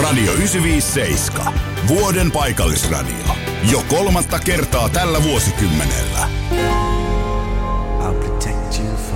Radio 957. Vuoden paikallisradio. Jo 3. kertaa tällä vuosikymmenellä.